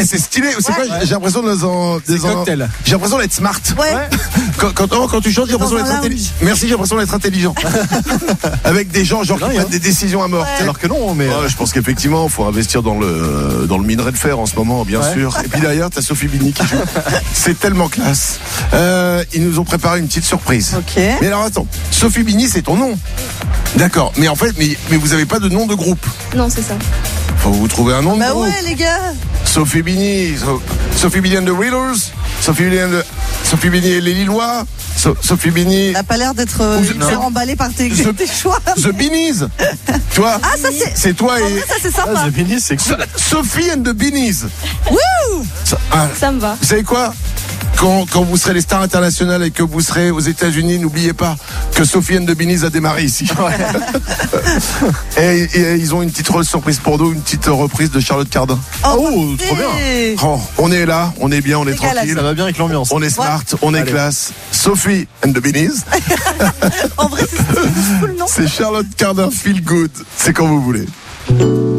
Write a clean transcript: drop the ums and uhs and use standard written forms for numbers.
c'est stylé. C'est quoi? J'ai l'impression j'ai l'impression d'être smart. Ouais. Quand tu chantes, j'ai l'impression d'être intelligent. Merci, j'ai l'impression d'être intelligent. Avec des gens genre qui prennent des décisions à mort. Ouais. Alors que non, mais. Je pense qu'effectivement, il faut investir dans le minerai de fer en ce moment, bien sûr. Et puis derrière, t'as Sophie Bini qui joue. C'est tellement classe. Ils nous ont préparé une petite surprise. Ok. Mais alors attends, Sophie Bini, c'est ton nom. D'accord. Mais en fait, mais vous avez pas de nom de groupe. Non, c'est ça. Faut vous trouver un nom de Bah groupe. ouais, les gars. Sophie Bini, Sophie Bini and the Readers, Sophie Bini et les Lillois, Sophie Bini. T'as pas l'air d'être hyper emballé par tes choix. The Beanies. Tu vois? Ah, ça c'est. C'est toi En et. vrai, ça c'est sympa. The Beanies, c'est cool. Sophie and the Beanies. Wouh. Ça me va. Vous savez quoi? Quand vous serez les stars internationales et que vous serez aux États-Unis, n'oubliez pas que Sophie and the Beanies a démarré ici. et ils ont une petite surprise pour nous, une petite reprise de Charlotte Cardin. Oh, trop bien. Oh, on est là, on est bien, on est C'est galère, tranquille. Ça va bien avec l'ambiance. On est smart, on est Allez. classe. Sophie and the Beanies. En vrai, c'est cool, non? C'est Charlotte Cardin Feel Good. C'est quand vous voulez.